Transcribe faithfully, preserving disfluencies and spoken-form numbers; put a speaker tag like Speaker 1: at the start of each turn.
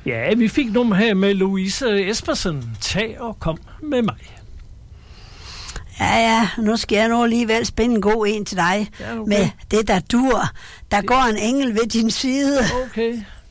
Speaker 1: Ja, vi fik nummer her med Louise Espersen. Tag og kom med mig.
Speaker 2: Ja, ja, nu skal jeg nu alligevel spænde en god en til dig.
Speaker 1: Ja, okay.
Speaker 2: Med det, der dur. Der går en engel ved din side.
Speaker 1: Okay.